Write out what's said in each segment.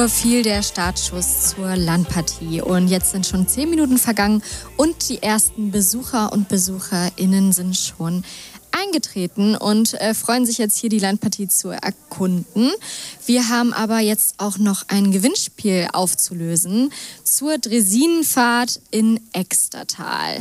Fiel der Startschuss zur Landpartie und jetzt sind schon 10 Minuten vergangen und die ersten Besucher und BesucherInnen sind schon eingetreten und freuen sich jetzt hier die Landpartie zu erkunden. Wir haben aber jetzt auch noch ein Gewinnspiel aufzulösen zur Dresinenfahrt in Extertal.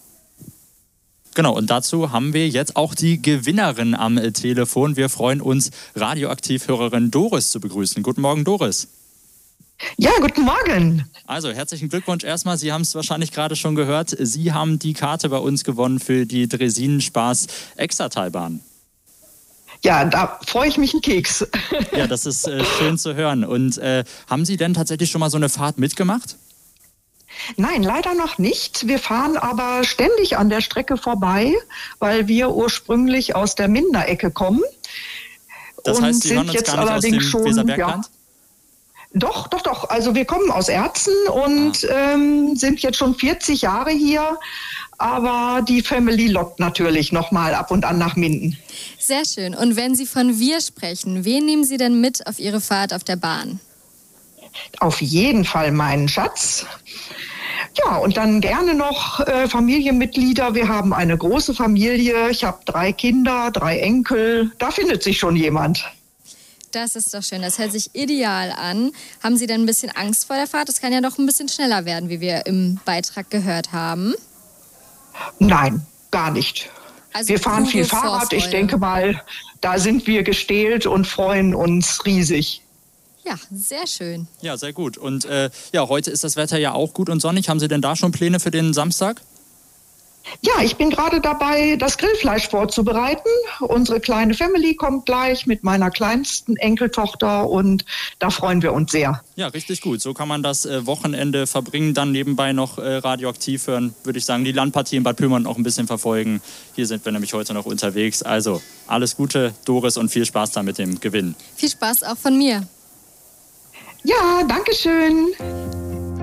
Genau, und dazu haben wir jetzt auch die Gewinnerin am Telefon. Wir freuen uns, Radioaktiv-Hörerin Doris zu begrüßen. Guten Morgen, Doris. Ja, guten Morgen. Also, herzlichen Glückwunsch erstmal. Sie haben es wahrscheinlich gerade schon gehört. Sie haben die Karte bei uns gewonnen für die Dresinenspaß-Extertalbahn. Ja, da freue ich mich einen Keks. Ja, das ist schön zu hören. Und haben Sie denn tatsächlich schon mal so eine Fahrt mitgemacht? Nein, leider noch nicht. Wir fahren aber ständig an der Strecke vorbei, weil wir ursprünglich aus der Mindener-Ecke kommen. Das heißt, Sie hören uns gar nicht aus dem Weserbergland? Ja, Doch. Also wir kommen aus Erzen und sind jetzt schon 40 Jahre hier. Aber die Family lockt natürlich noch mal ab und an nach Minden. Sehr schön. Und wenn Sie von wir sprechen, wen nehmen Sie denn mit auf Ihre Fahrt auf der Bahn? Auf jeden Fall meinen Schatz. Ja, und dann gerne noch Familienmitglieder. Wir haben eine große Familie. Ich habe 3 Kinder, 3 Enkel. Da findet sich schon jemand. Das ist doch schön. Das hört sich ideal an. Haben Sie denn ein bisschen Angst vor der Fahrt? Das kann ja doch ein bisschen schneller werden, wie wir im Beitrag gehört haben. Nein, gar nicht. Also wir fahren viel Fahrrad. Vorfreude. Ich denke mal, da sind wir gestählt und freuen uns riesig. Ja, sehr schön. Ja, sehr gut. Und heute ist das Wetter ja auch gut und sonnig. Haben Sie denn da schon Pläne für den Samstag? Ja, ich bin gerade dabei, das Grillfleisch vorzubereiten. Unsere kleine Family kommt gleich mit meiner kleinsten Enkeltochter und da freuen wir uns sehr. Ja, richtig gut. So kann man das Wochenende verbringen, dann nebenbei noch radioaktiv hören, würde ich sagen, die Landpartie in Bad Pyrmont auch ein bisschen verfolgen. Hier sind wir nämlich heute noch unterwegs. Also alles Gute, Doris, und viel Spaß da mit dem Gewinn. Viel Spaß auch von mir. Ja, danke schön.